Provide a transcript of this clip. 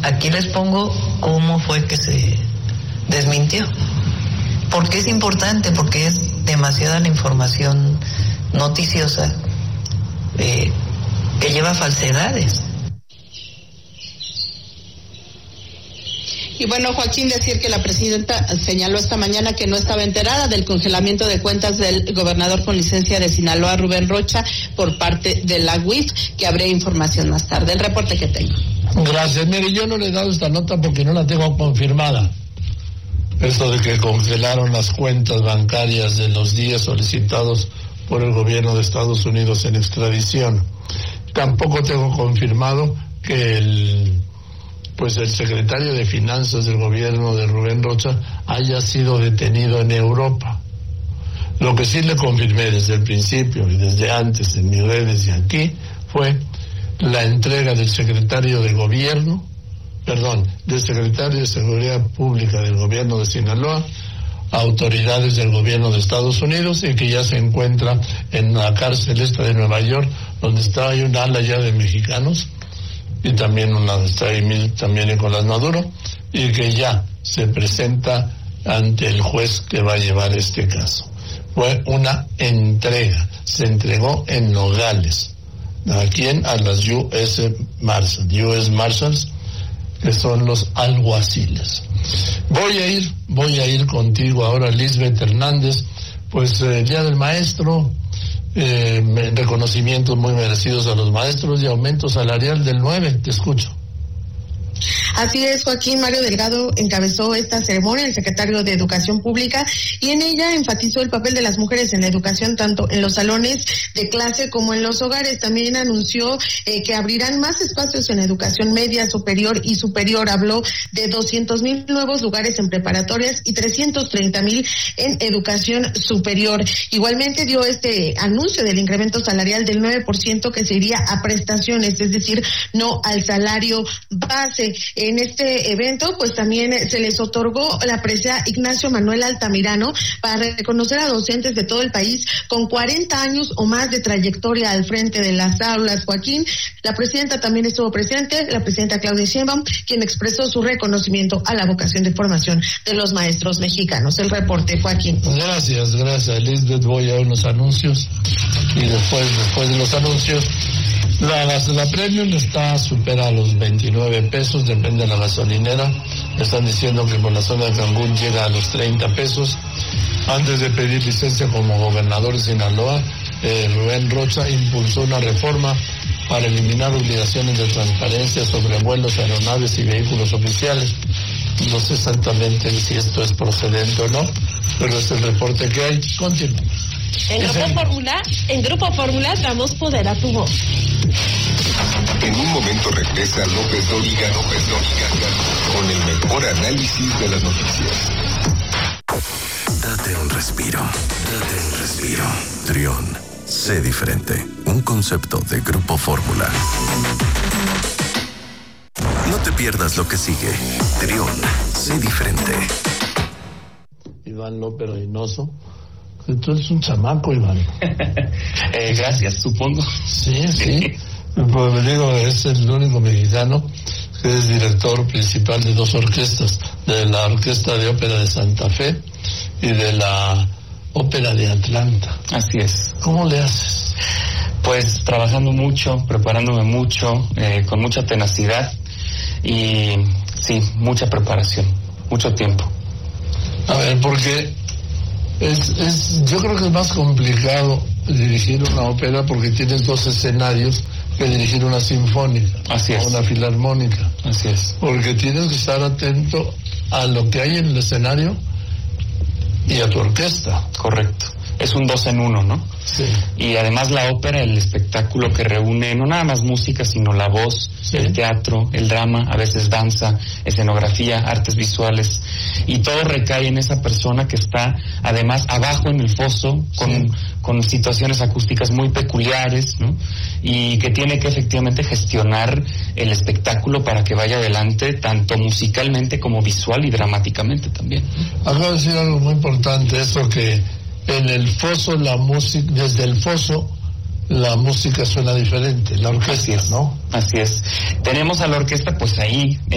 aquí les pongo cómo fue que se desmintió. ¿Por qué es importante? Porque es demasiada la información noticiosa que lleva falsedades. Y bueno, Joaquín, decir que la presidenta señaló esta mañana que no estaba enterada del congelamiento de cuentas del gobernador con licencia de Sinaloa, Rubén Rocha, por parte de la UIF, que habría información más tarde. El reporte que tengo. Gracias. Mire, yo no le he dado esta nota porque no la tengo confirmada. Esto de que congelaron las cuentas bancarias de los días solicitados por el gobierno de Estados Unidos en extradición. Tampoco tengo confirmado que el secretario de Finanzas del gobierno de Rubén Rocha haya sido detenido en Europa. Lo que sí le confirmé desde el principio y desde antes en mis redes y aquí fue la entrega del secretario de Seguridad Pública del gobierno de Sinaloa a autoridades del gobierno de Estados Unidos, y que ya se encuentra en la cárcel esta de Nueva York, donde hay un ala ya de mexicanos, y también está ahí también Nicolás Maduro, y que ya se presenta ante el juez que va a llevar este caso. Fue una entrega, se entregó en Nogales. ¿A quién? A las US Marshals, que son los alguaciles. Voy a ir contigo ahora, Lisbeth Hernández, pues el Día del Maestro, reconocimientos muy merecidos a los maestros y aumento salarial del 9%, te escucho. Así es, Joaquín. Mario Delgado encabezó esta ceremonia, el secretario de Educación Pública, y en ella enfatizó el papel de las mujeres en la educación, tanto en los salones de clase como en los hogares. También anunció que abrirán más espacios en educación media, superior y superior. Habló de 200,000 nuevos lugares en preparatorias y 330,000 en educación superior. Igualmente dio este anuncio del incremento salarial del 9% que se iría a prestaciones, es decir, no al salario base. En este evento, pues también se les otorgó la presea Ignacio Manuel Altamirano para reconocer a docentes de todo el país con 40 años o más de trayectoria al frente de las aulas. Joaquín, la presidenta también estuvo presente, la presidenta Claudia Sheinbaum, quien expresó su reconocimiento a la vocación de formación de los maestros mexicanos. El reporte, Joaquín. Gracias, Lisbeth. Voy a unos anuncios y después de los anuncios, la premium supera los 29 pesos, depende de la gasolinera. Están diciendo que por la zona de Cancún llega a los 30 pesos. Antes de pedir licencia como gobernador de Sinaloa, Rubén Rocha impulsó una reforma para eliminar obligaciones de transparencia sobre vuelos, aeronaves y vehículos oficiales. No sé exactamente si esto es procedente o no, pero es el reporte que hay. Continuamos. En Grupo Fórmula damos poder a tu voz. En un momento regresa López Dóriga con el mejor análisis de las noticias. Date un respiro. Trión, sé diferente. Un concepto de Grupo Fórmula. No te pierdas lo que sigue. Trión, sé diferente. Iván López Reynoso. Tú eres un chamaco, Iván. Gracias, supongo. Sí. Pues digo, es el único mexicano que es director principal de dos orquestas, de la Orquesta de Ópera de Santa Fe y de la Ópera de Atlanta. Así es. ¿Cómo le haces? Pues trabajando mucho, preparándome mucho, con mucha tenacidad y sí, mucha preparación, mucho tiempo. A ver, porque yo creo que es más complicado dirigir una ópera porque tienes dos escenarios que dirigir una sinfónica. Así es. O una filarmónica. Así es. Porque tienes que estar atento a lo que hay en el escenario y a tu orquesta. Correcto. Es un 2 en 1, ¿no? Sí. Y además la ópera, el espectáculo que reúne no nada más música, sino la voz, sí, el teatro, el drama, a veces danza, escenografía, artes visuales, y todo recae en esa persona que está además abajo en el foso, con situaciones acústicas muy peculiares, ¿no? Y que tiene que efectivamente gestionar el espectáculo para que vaya adelante, tanto musicalmente como visual y dramáticamente también. Acabo de decir algo muy importante, eso que en el foso la música, desde el foso la música suena diferente, la orquesta, así es, ¿no? Así es. Tenemos a la orquesta pues ahí